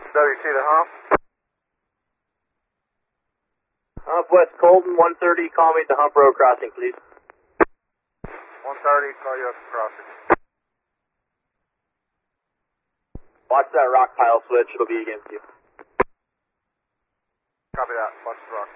WC to hump. Hump West Colton, 130, call me at the Hump Road crossing, please. 130, call you up the crossing. Watch that rock pile switch, it'll be against you. Copy that, watch the rock.